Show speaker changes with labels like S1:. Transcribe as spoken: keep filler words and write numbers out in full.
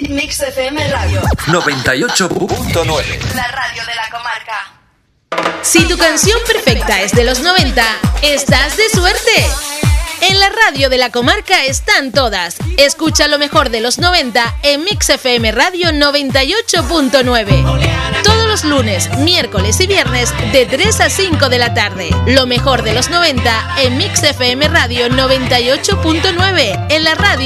S1: Mix F M Radio
S2: noventa y ocho punto nueve.
S1: La radio de la comarca.
S3: Si tu canción perfecta es de los noventa, estás de suerte. En la radio de la comarca están todas. Escucha lo mejor de los noventa en Mix F M Radio noventa y ocho punto nueve. Todos los lunes, miércoles y viernes de tres a cinco de la tarde. Lo mejor de los noventa en Mix F M Radio noventa y ocho punto nueve. En la radio